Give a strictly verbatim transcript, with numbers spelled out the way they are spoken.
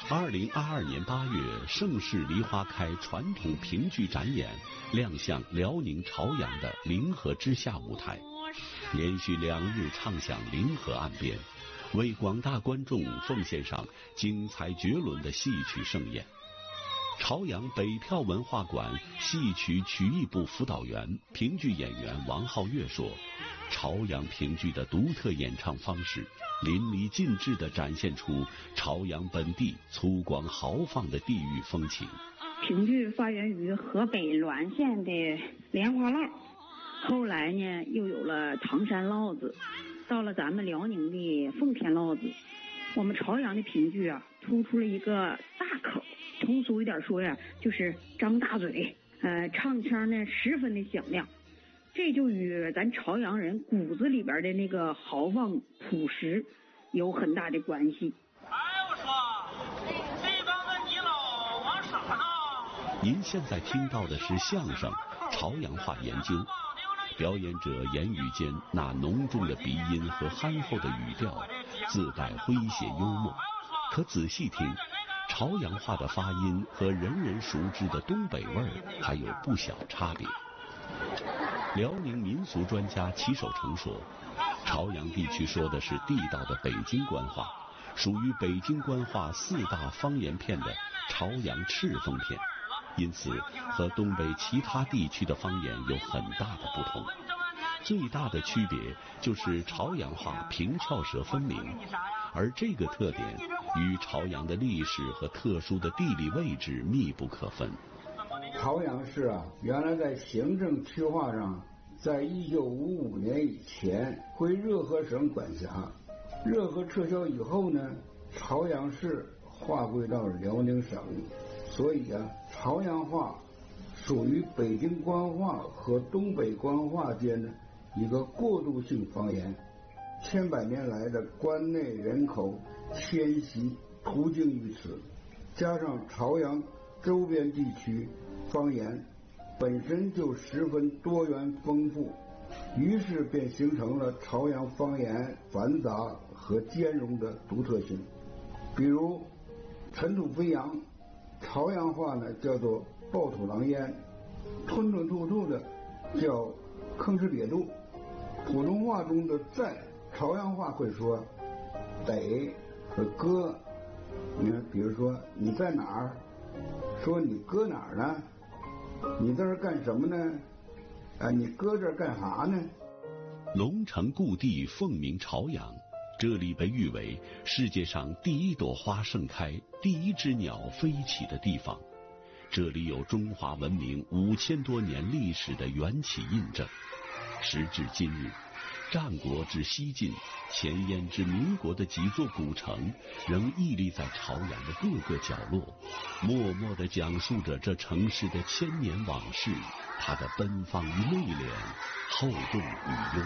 二零二二年八月，盛世梨花开传统评剧展演亮相辽宁朝阳的临河之下舞台，连续两日唱响临河岸边，为广大观众奉献上精彩绝伦的戏曲盛宴。朝阳北票文化馆戏曲曲艺部辅导员、评剧演员王浩月说，朝阳评剧的独特演唱方式淋漓尽致地展现出朝阳本地粗犷豪放的地域风情。 评剧发源于河北滦县的莲花落，后来呢又有了唐山烙子，到了咱们辽宁的奉天烙子。我们朝阳的评剧啊，突出了一个大口，通俗一点说呀，就是张大嘴，呃，唱腔呢十分的响亮，这就与咱朝阳人骨子里边的那个豪放朴实有很大的关系。 哎，我说，这帮子你老往啥呢？ 您现在听到的是相声《朝阳话研究》，表演者言语间那浓重的鼻音和憨厚的语调，自带诙谐幽默。可仔细听，朝阳话的发音和人人熟知的东北味儿还有不小差别。辽宁民俗专家齐守成说，朝阳地区说的是地道的北京官话，属于北京官话四大方言片的朝阳赤峰片，因此和东北其他地区的方言有很大的不同。最大的区别就是朝阳话平翘舌分明，而这个特点与朝阳的历史和特殊的地理位置密不可分。 朝阳市啊，原来在行政区划上，在一九五五年以前归热河省管辖，热河撤销以后呢，朝阳市划归到辽宁省，所以啊，朝阳话属于北京官话和东北官话间的一个过渡性方言。千百年来的关内人口迁徙途径于此，加上朝阳周边地区方言本身就十分多元丰富，于是便形成了朝阳方言繁杂和兼容的独特性。比如尘土飞扬，朝阳话呢叫做暴土狼烟，吞吞吐吐的叫吭哧瘪肚。普通话中的在，朝阳话会说得和哥。你看，比如说你在哪儿，说你搁哪儿呢？你在这儿干什么呢？啊，你搁这儿干啥呢？ 龙城故地凤鸣朝阳，这里被誉为世界上第一朵花盛开、第一只鸟飞起的地方。这里有中华文明五千多年历史的缘起印证。时至今日，战国至西晋、前燕至民国的几座古城仍屹立在朝阳的各个角落，默默地讲述着这城市的千年往事，它的奔放与内敛，厚重与幽